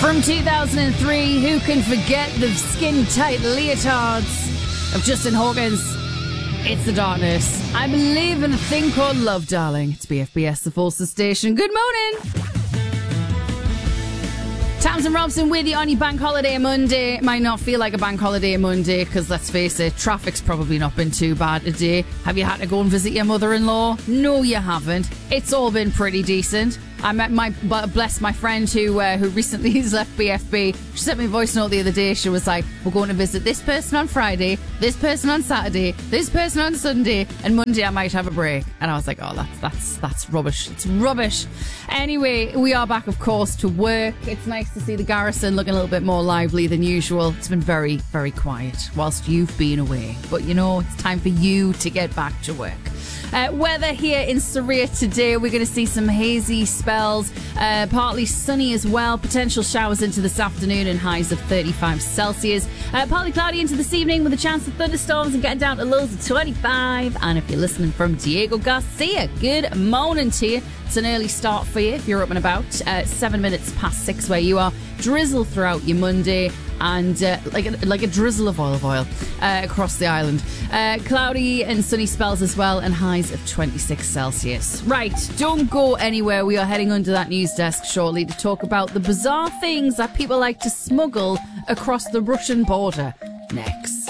From 2003, who can forget the skin-tight leotards of Justin Hawkins? It's The Darkness. I believe in a thing called love, darling. It's BFBS, the Forces Station. Good morning. Tamsin Robson with you on your bank holiday Monday. It might not feel like a bank holiday Monday because, let's face it, traffic's probably not been too bad today. Have you had to go and visit your mother-in-law? No, you haven't. It's all been pretty decent. I met my friend who recently has left BFB. She sent me a voice note the other day. She was like, we're going to visit this person on Friday, this person on Saturday, this person on Sunday, and Monday I might have a break. And I was like, oh, that's rubbish. It's rubbish. Anyway, we are back, of course, to work. It's nice to see the garrison looking a little bit more lively than usual. It's been very, very quiet whilst you've been away. But, you know, it's time for you to get back to work. Weather here in Surrey today, we're going to see some hazy spells, partly sunny as well, potential showers into this afternoon and highs of 35 Celsius. Partly cloudy into this evening with a chance of thunderstorms and getting down to lows of 25. And if you're listening from Diego Garcia, good morning to you. It's an early start for you if you're up and about. 7 minutes past 6 where you are. Drizzle throughout your Monday and like a drizzle of olive oil across the island. Cloudy and sunny spells as well and highs of 26 Celsius. Right, don't go anywhere. We are heading under that news desk shortly to talk about the bizarre things that people like to smuggle across the Russian border. Next.